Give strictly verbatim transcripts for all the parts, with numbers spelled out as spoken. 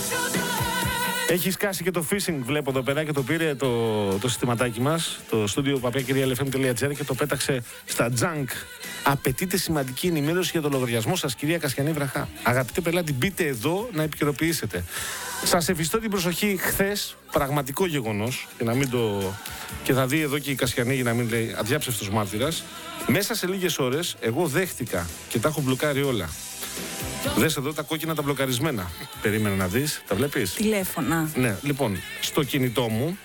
Έχει σκάσει και το phishing, βλέπω εδώ πέρα, και το πήρε το, το συστηματάκι μας, το studio παπιά ελ εφ εμ τελεία τζι άρ, και το πέταξε στα junk. Απαιτείται σημαντική ενημέρωση για το λογαριασμό σας, κυρία Κασιανή Βραχά. Αγαπητέ πελάτη, μπείτε εδώ να επικαιροποιήσετε. Σας ευχηστώ την προσοχή. Χθες, πραγματικό γεγονός, και, να μην το... και θα δει εδώ και η Κασιανή για να μην λέει αδιάψευτος μάρτυρας, μέσα σε λίγες ώρες εγώ δέχτηκα και τα έχω μπλοκάρει όλα. Δες εδώ τα κόκκινα τα μπλοκαρισμένα. Περίμενα να δεις, τα βλέπεις? Τηλέφωνα. Ναι, λοιπόν, στο κινητό μου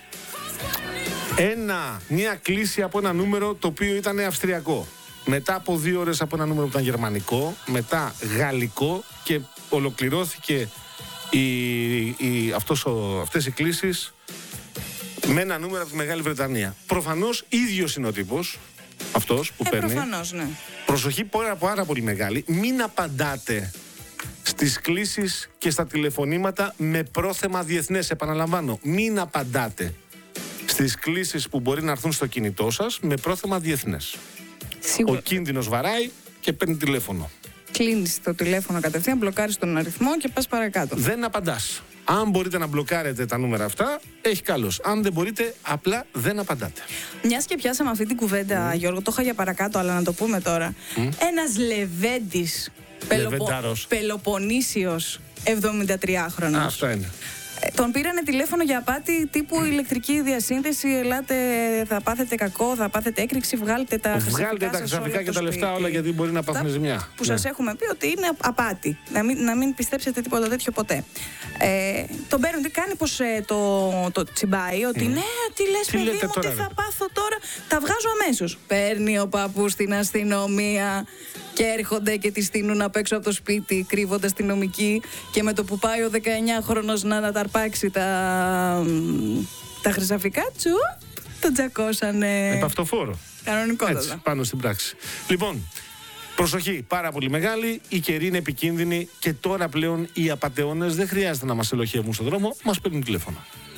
ένα, μια κλήση από ένα νούμερο το οποίο ήταν αυστριακό. Μετά από δύο ώρες από ένα νούμερο που ήταν γερμανικό, μετά γαλλικό, και ολοκληρώθηκε η, η, αυτός ο, αυτές οι κλήσεις με ένα νούμερο από τη Μεγάλη Βρετανία. Προφανώς ίδιος είναι ο τύπος αυτός που ε, παίρνει. Προφανώς, ναι. Προσοχή πάρα, πάρα πολύ μεγάλη. Μην απαντάτε στις κλήσεις και στα τηλεφωνήματα με πρόθεμα διεθνές. Επαναλαμβάνω, μην απαντάτε στις κλήσεις που μπορεί να έρθουν στο κινητό σας με πρόθεμα διεθνές. Σίγουρα. Ο κίνδυνος βαράει και παίρνει τηλέφωνο. Κλείνεις το τηλέφωνο κατευθείαν, μπλοκάρεις τον αριθμό και πας παρακάτω. Δεν απαντάς. Αν μπορείτε να μπλοκάρετε τα νούμερα αυτά, έχει καλώς. Αν δεν μπορείτε, απλά δεν απαντάτε. Μιας και πιάσαμε αυτή την κουβέντα, mm. Γιώργο, το είχα για παρακάτω, αλλά να το πούμε τώρα. Mm. Ένας Λεβέντης, Πελοπο... Πελοποννήσιος, εβδομηντατριάχρονος. Αυτά είναι. Τον πήρανε τηλέφωνο για απάτη τύπου ηλεκτρική διασύνδεση. Ελάτε, θα πάθετε κακό, θα πάθετε έκρηξη. Βγάλτε τα χρυσαφικά. Βγάλτε τα χρυσαφικά και τα λεφτά σπίτι. Όλα, γιατί μπορεί να πάθουν ζημιά. Που ναι. σας έχουμε πει ότι είναι απάτη. Να μην, να μην πιστέψετε τίποτα τέτοιο ποτέ. Ε, τον παίρνουν, τι κάνει, πως ε, το, το τσιμπάει. Ότι mm. ναι, τι λες, τι παιδί μου, τι θα πάθω τώρα. Τα βγάζω αμέσως. Παίρνει ο παππούς στην αστυνομία. Και έρχονται και τη στείνουν απ' έξω από το σπίτι, κρύβονται αστυνομικοί, και με το που πάει ο δεκαεννιάχρονος να αναταρπάξει τα, τα χρυσαφικά του, τον τζακώσανε. Επαυτοφόρο. Κανονικότατα. Έτσι, πάνω στην πράξη. Λοιπόν, προσοχή, πάρα πολύ μεγάλη, η καιρή είναι επικίνδυνη και τώρα πλέον οι απατεώνες δεν χρειάζεται να μας ελοχεύουν στον δρόμο, μας παίρνουν τηλέφωνο.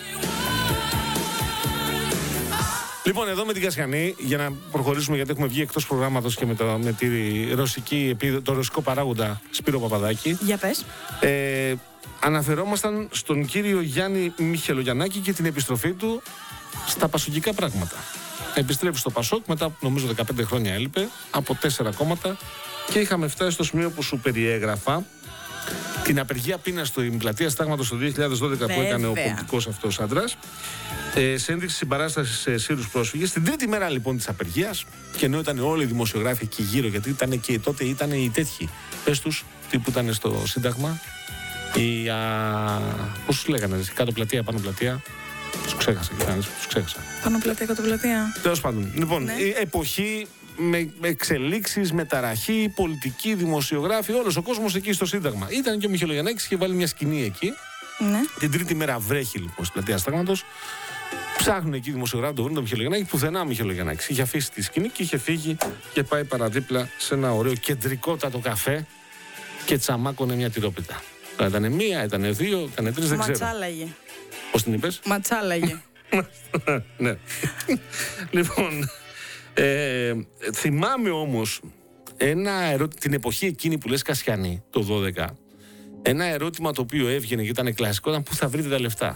Λοιπόν, εδώ με την Κασιανή, για να προχωρήσουμε, γιατί έχουμε βγει εκτός προγράμματος και με, το, με τη ρωσική, το ρωσικό παράγοντα Σπύρο Παπαδάκη. Για πες. Ε, αναφερόμασταν στον κύριο Γιάννη Μιχελογιαννάκη και την επιστροφή του στα πασοκικά πράγματα. Επιστρέφει στο Πασόκ, μετά νομίζω δεκαπέντε χρόνια έλειπε, από τέσσερα κόμματα, και είχαμε φτάσει στο σημείο που σου περιέγραφα, την απεργία πείνας στην πλατεία Στάγματος το δύο χιλιάδες δώδεκα. Βέβαια. Που έκανε ο πολιτικός αυτός άντρας, ε, σε ένδειξη συμπαράστασης σε Σύρους πρόσφυγες. Την τρίτη μέρα λοιπόν της απεργίας, και ενώ ήταν όλοι οι δημοσιογράφοι εκεί γύρω, γιατί ήταν και τότε ήταν οι τέτοιοι, πες τους, τι που ήταν στο Σύνταγμα, οι, α, πώς τους λέγανε, κάτω πλατεία, πάνω πλατεία, τους ξέχασα και κανείς, τους ξέχασα. Πάνω πλατεία, κάτω πλατεία. Τέλος πάντων, λοιπόν, ναι. Η εποχή με εξελίξεις, μεταραχή, πολιτική, δημοσιογράφοι, όλος ο κόσμος εκεί στο Σύνταγμα. Ήταν και ο Μιχελογιαννάκης, είχε βάλει μια σκηνή εκεί. Ναι. Την τρίτη μέρα βρέχει λοιπόν στην πλατεία Στάγματος. Ψάχνουν εκεί οι δημοσιογράφοι, τον βρουν τον Μιχελογιαννάκη, πουθενά ο Μιχελογιαννάκης. Είχε αφήσει τη σκηνή και είχε φύγει και πάει παραδίπλα σε ένα ωραίο κεντρικότατο καφέ και τσαμάκωνε μια τυρόπιτα. Ήταν μία, ήταν δύο, ήταν τρεις, δεν ξέρω. Ματσάλαγε. Πώς την είπες? Ματσάλαγε. Ναι. Λοιπόν, ε, θυμάμαι όμως ένα ερώτημα, την εποχή εκείνη που λες Κασιανή, το δώδεκα, ένα ερώτημα το οποίο έβγαινε και ήταν κλασικό, ήταν πού θα βρείτε τα λεφτά.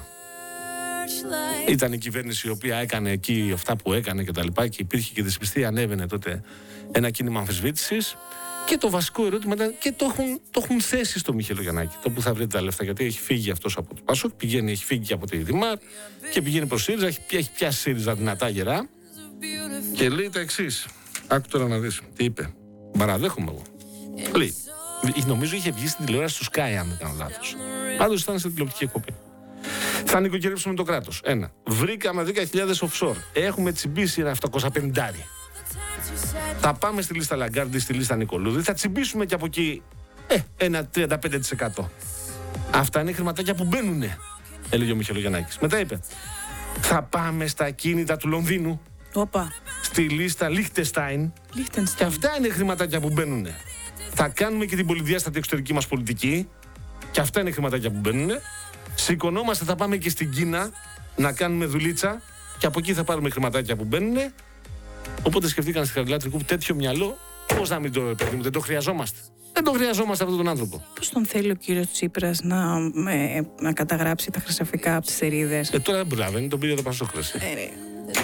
Ήταν η κυβέρνηση η οποία έκανε εκεί αυτά που έκανε και τα λοιπά, και υπήρχε και δυσπιστία, ανέβαινε τότε ένα κίνημα αμφισβήτησης. Και το βασικό ερώτημα ήταν, και το έχουν, το έχουν θέσει στο Μιχελογιαννάκη, το που θα βρείτε τα λεφτά, γιατί έχει φύγει αυτός από το Πασόκ, πηγαίνει, έχει φύγει και από τη Δημάρ και πηγαίνει προς ΣΥΡΙΖΑ, έχει, έχει πιάσει ΣΥΡΙΖΑ δυνατά γερά και λέει τα εξής. Άκου τώρα να δεις τι είπε. Παραδέχομαι εγώ. Λέει, νομίζω είχε βγει στην τηλεόραση του Sky, αν δεν κάνω λάθος. Πάντως ήταν σε τηλεοπτική εκπομπή. Θα νοικοκυρέψουμε το κράτος. Ένα. Βρήκαμε δέκα χιλιάδες offshore. Έχουμε τσιμπήσει ένα επτακόσια πενήντα. Θα πάμε στη λίστα Λαγκάρντι, στη λίστα Νικολούδη. Θα τσιμπήσουμε και από εκεί ε, ένα τριάντα πέντε τοις εκατό. Αυτά είναι χρηματάκια που μπαίνουνε, έλεγε ο Μιχελογιαννάκης. Μετά είπε, θα πάμε στα ακίνητα του Λονδίνου. Όπα. Στη λίστα Λίχτενστάιν. Και αυτά είναι χρηματάκια που μπαίνουνε. Θα κάνουμε και την πολυδιάστατη εξωτερική μας πολιτική. Και αυτά είναι χρηματάκια που μπαίνουνε. Σηκωνόμαστε, θα πάμε και στην Κίνα να κάνουμε δουλίτσα. Και από εκεί θα πάρουμε χρηματάκια που μπαίνουνε. Οπότε σκεφτήκαν στη Χαριλάου Τρικού τέτοιο μυαλό, πώς να μην το παιδί μου, δεν το χρειαζόμαστε. Δεν τον χρειαζόμαστε αυτόν τον άνθρωπο. Πώς τον θέλει ο κύριος Τσίπρας να, ε, να καταγράψει τα χρυσαφικά από τις θερίδες. Ε, τώρα δεν προλαβαίνει, τον πήγε το Πασόκραση. Ε, ρε.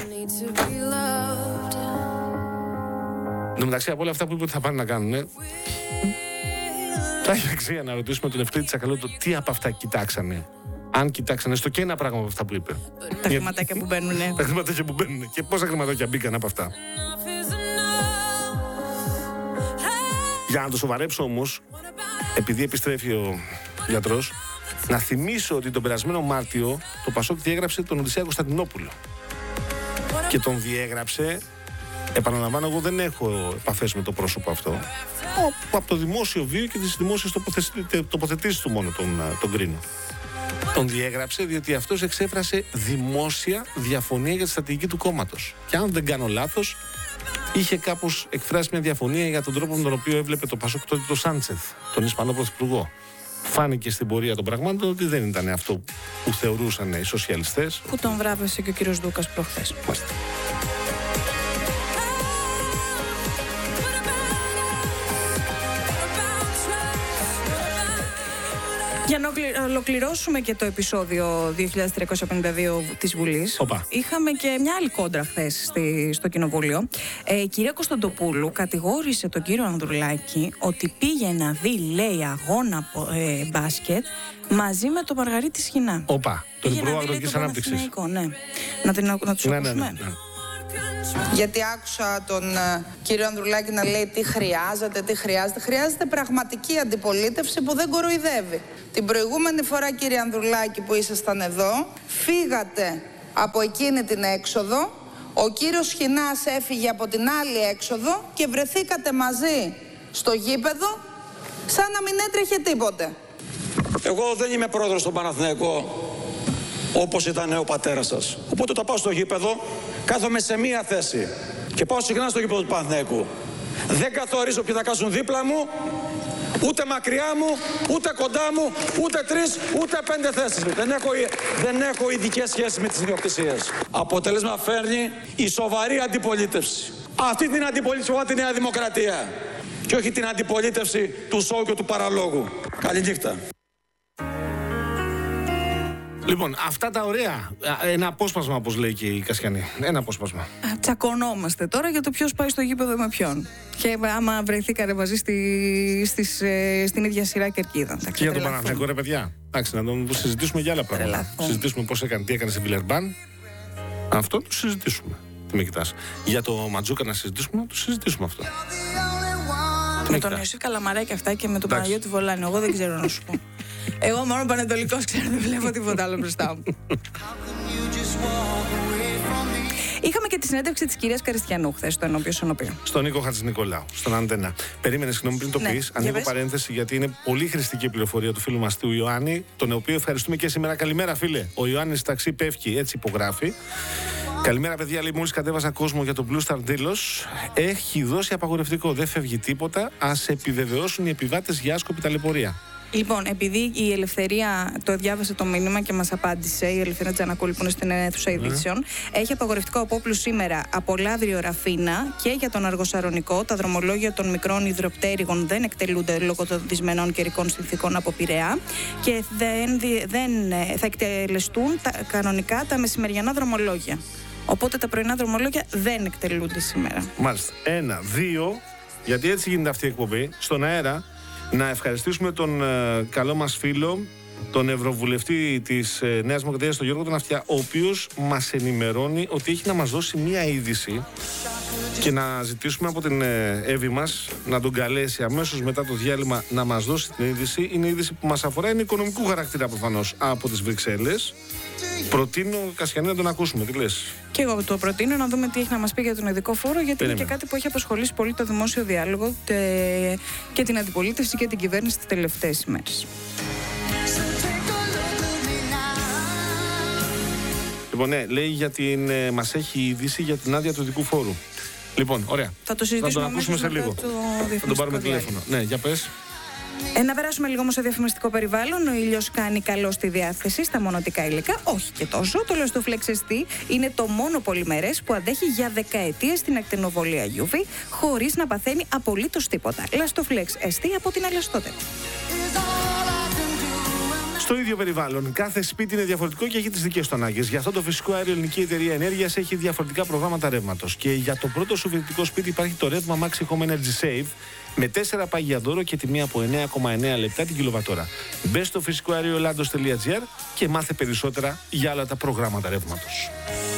Εν τω μεταξύ, από όλα αυτά που είπε ότι θα πάνε να κάνουν, ε, θα έχει αξία να ρωτήσουμε τον Ευθύμη Τσακαλώτο τι από αυτά κοιτάξανε. Αν κοιτάξανε στο και ένα πράγμα από αυτά που είπε. Τα χρηματάκια που μπαίνουν. Τα χρηματάκια που μπαίνουν. Και πόσα χρηματάκια μπήκαν από αυτά. Για να το σοβαρέψω όμως, επειδή επιστρέφει ο γιατρός, να θυμίσω ότι τον περασμένο Μάρτιο το Πασόκ διέγραψε τον Οδυσσέα Κωνσταντινόπουλο. Και τον διέγραψε, επαναλαμβάνω, εγώ δεν έχω επαφές με το πρόσωπο αυτό, από το δημόσιο βίο και τις δημόσιες τοποθετήσεις του μόνο τον, τον κρίνω. Τον διέγραψε διότι αυτός εξέφρασε δημόσια διαφωνία για τη στρατηγική του κόμματος. Και αν δεν κάνω λάθος, είχε κάπως εκφράσει μια διαφωνία για τον τρόπο με τον οποίο έβλεπε το Πασόκ τότε το Σάντσεθ, τον Ισπανό πρωθυπουργό. Φάνηκε στην πορεία των πραγμάτων ότι δεν ήταν αυτό που θεωρούσαν οι σοσιαλιστές. Που τον βράβευσε και ο κύριος Δούκας προχθές. Μάλιστα. Για να ολοκληρώσουμε και το επεισόδιο δύο χιλιάδες τριακόσια πενήντα δύο της Βουλής, Οπα. είχαμε και μια άλλη κόντρα χθες στο Κοινοβούλιο. Ε, η κυρία Κωνσταντοπούλου κατηγόρησε τον κύριο Ανδρουλάκη ότι πήγε να δει, λέει, αγώνα ε, μπάσκετ μαζί με τον Μαργαρίτη Σχοινά. Όπα, τον Υπουργό Αγροτικής Ανάπτυξης. Ναι. Να, την, να τους ναι, ακούσουμε. ναι, ναι, ναι. Γιατί άκουσα τον uh, κύριο Ανδρουλάκη να λέει τι χρειάζεται, τι χρειάζεται. Χρειάζεται πραγματική αντιπολίτευση που δεν κοροϊδεύει. Την προηγούμενη φορά, κύριε Ανδρουλάκη, που ήσασταν εδώ, φύγατε από εκείνη την έξοδο, ο κύριος Σχοινάς έφυγε από την άλλη έξοδο και βρεθήκατε μαζί στο γήπεδο σαν να μην έτρεχε τίποτε. Εγώ δεν είμαι πρόεδρος στον Παναθηναϊκό όπως ήταν ο πατέρας σας. Οπότε όταν πάω στο γήπεδο, κάθομαι σε μία θέση και πάω συχνά στο γήπεδο του Παναθηναϊκού. Δεν καθορίζω ποιοι θα κάσουν δίπλα μου, ούτε μακριά μου, ούτε κοντά μου, ούτε τρεις, ούτε πέντε θέσεις. Δεν έχω, δεν έχω ειδικές σχέσεις με τις ιδιοκτησίες. Αποτέλεσμα φέρνει η σοβαρή αντιπολίτευση. Αυτή την αντιπολίτευση φορά τη Νέα Δημοκρατία και όχι την αντιπολίτευση του σόου και του παραλόγου. Καληνύχτα. Λοιπόν, αυτά τα ωραία. Ένα απόσπασμα, όπως λέει και η Κασιανή. Ένα απόσπασμα. Τσακωνόμαστε τώρα για το ποιος πάει στο γήπεδο με ποιον. Και άμα βρεθήκατε μαζί στη, στις, ε, στην ίδια σειρά κερκίδα. Και για τον Παναθηναϊκό, ρε παιδιά. Εντάξει, να το συζητήσουμε για άλλα πράγματα. Τρελαθώ. Συζητήσουμε πώς έκανε, τι έκανε σε Βιλερμπάν. Αυτό το συζητήσουμε. Τι με κοιτάς. Για το Ματζούκα να συζητήσουμε, να το συζητήσουμε αυτό. Με τον Ιωσήφ Καλαμαρά και αυτά και με τον Παναγιώτη Βολάνη. Εγώ δεν ξέρω να σου πω. Εγώ μόνο πανετολικός ξέρω, δεν βλέπω τίποτα άλλο μπροστά μου. Είχαμε και τη συνέντευξη της κυρίας Καριστιανού χθες στο ενώπιο Σωνοπείο. Στον Νίκο Χατζηνικολάου, στον Αντένα. Περίμενε, συγγνώμη, πριν το ναι, πεις. Ανοίγω παρένθεση γιατί είναι πολύ χρηστική πληροφορία του φίλου μας του Ιωάννη, τον οποίο ευχαριστούμε και σήμερα. Καλημέρα, φίλε. Ο Ιωάννης ταξί πέφτει, έτσι υπογράφει. Καλημέρα, παιδιά. Λέει, μόλις κατέβαζα κόσμο για το Blue Star Delos. Έχει δώσει απαγορευτικό. Δεν φεύγει τίποτα. Ας επιβεβαιώσουν οι επιβάτες για άσκοπη ταλαιπωρία. Λοιπόν, επειδή η Ελευθερία το διάβασε το μήνυμα και μας απάντησε, η Ελευθερία Τζανακούλη που είναι στην αίθουσα ειδήσεων, mm. έχει απαγορευτικό απόπλου σήμερα από Λαύριο Ραφίνα και για τον Αργοσαρονικό. Τα δρομολόγια των μικρών υδροπτέρυγων δεν εκτελούνται λόγω των δυσμενών καιρικών συνθήκων από Πειραιά και δεν, δεν θα εκτελεστούν τα, κανονικά τα μεσημεριανά δρομολόγια. Οπότε τα πρωινά δρομολόγια δεν εκτελούνται σήμερα. Μάλιστα. Ένα, δύο, γιατί έτσι γίνεται αυτή η εκπομπή, στον αέρα. Να ευχαριστήσουμε τον ε, καλό μας φίλο, τον Ευρωβουλευτή της ε, Νέας Δημοκρατίας, τον Γιώργο τον Αυτιά, ο οποίος μας ενημερώνει ότι έχει να μας δώσει μία είδηση και να ζητήσουμε από την ε, Εύη μας να τον καλέσει αμέσως μετά το διάλειμμα να μας δώσει την είδηση. Είναι η είδηση που μας αφορά, είναι οικονομικού χαρακτήρα προφανώς από τις Βρυξέλλες. Προτείνω, Κασιανή, να τον ακούσουμε. Τι λες? Και εγώ το προτείνω να δούμε τι έχει να μας πει για τον ειδικό φόρο, γιατί Περίμενε. είναι και κάτι που έχει απασχολήσει πολύ το δημόσιο διάλογο τε... και την αντιπολίτευση και την κυβέρνηση τις τελευταίες ημέρες. Λοιπόν, ναι, λέει για την. Ε, μας έχει ειδήσει για την άδεια του ειδικού φόρου. Λοιπόν, ωραία. Θα το συζητήσουμε, θα τον ακούσουμε σε λίγο. Το θα τον πάρουμε τηλέφωνο. Ναι, για πες. Ε, να περάσουμε λίγο όμως σε διαφημιστικό περιβάλλον. Ο ήλιος κάνει καλό στη διάθεση στα μονοτικά υλικά, όχι και τόσο. Το Lastoflex ες τι είναι το μόνο πολυμερές που αντέχει για δεκαετίες την ακτινοβολία γιου βι χωρίς να παθαίνει απολύτως τίποτα. Lastoflex ες τι από την Ελαστότep. Στο ίδιο περιβάλλον, κάθε σπίτι είναι διαφορετικό και έχει τις δικές του ανάγκες. Γι' αυτό το φυσικό αέριο Ελληνική Εταιρεία Ενέργειας έχει διαφορετικά προγράμματα ρεύματος. Και για το πρώτο σου φοιτητικό σπίτι υπάρχει το ρεύμα Maxi Home Energy Save με τέσσερα πάγια δώρο και τιμή από εννέα κόμμα εννέα λεπτά την κιλοβατόρα. Μπες στο φυσικό αέριο ελλάδος τελεία τζι άρ και μάθε περισσότερα για όλα τα προγράμματα ρεύματος.